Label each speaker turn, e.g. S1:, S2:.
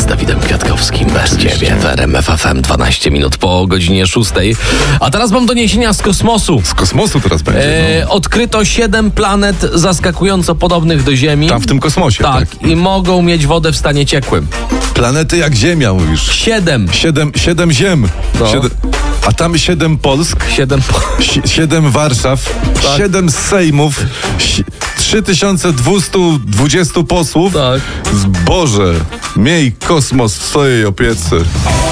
S1: z Dawidem Kwiatkowskim. Bez ciebie w RMF FM 12 minut po godzinie 6. A teraz mam doniesienia z kosmosu.
S2: Z kosmosu teraz będzie.
S1: Odkryto 7 planet zaskakująco podobnych do Ziemi.
S2: Tam w tym kosmosie.
S1: Tak, i mogą mieć wodę w stanie ciekłym.
S2: Planety jak Ziemia, mówisz.
S1: 7.
S2: 7 ziem.
S1: No.
S2: A tam 7 Polsk, 7 Warszaw,
S1: Tak.
S2: 7 Sejmów, 3220 posłów.
S1: Tak.
S2: Boże, miej kosmos w swojej opiece.